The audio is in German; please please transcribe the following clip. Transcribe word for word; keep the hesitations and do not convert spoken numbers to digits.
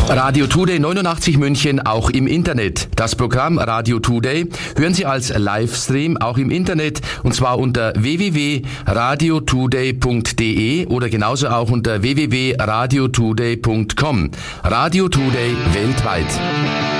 Radio Today neunundachtzig München auch im Internet. Das Programm Radio Today hören Sie als Livestream auch im Internet und zwar unter w w w punkt radio today punkt d e oder genauso auch unter w w w punkt radio today punkt com. Radio Today weltweit.